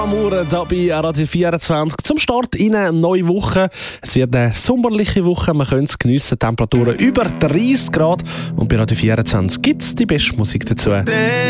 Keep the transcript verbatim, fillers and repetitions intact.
Amore hier bei Radio vierundzwanzig zum Start in eine neue Woche. Es wird eine sommerliche Woche, man könnte es geniessen, Temperaturen über dreißig Grad und bei Radio vierundzwanzig gibt es die beste Musik dazu.